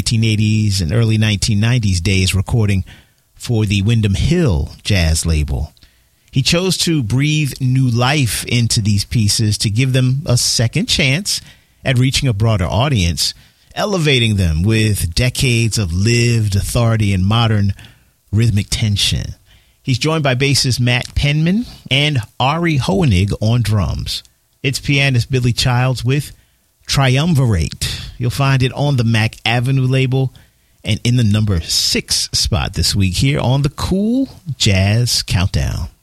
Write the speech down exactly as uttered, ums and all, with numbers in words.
nineteen eighties and early nineteen nineties days recording for the Windham Hill jazz label. He chose to breathe new life into these pieces to give them a second chance at reaching a broader audience, elevating them with decades of lived authority and modern rhythmic tension. He's joined by bassist Matt Penman and Ari Hoenig on drums. It's pianist Billy Childs with Triumvirate. You'll find it on the Mac Avenue label and in the number six spot this week here on the Cool Jazz Countdown.